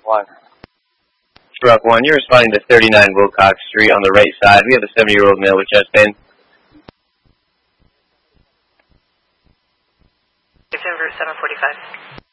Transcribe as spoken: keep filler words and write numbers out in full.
one. Truck one, you're responding to thirty-nine Wilcox Street on the right side. We have a seventy-year-old male with chest pain. It's in Route seven forty-five.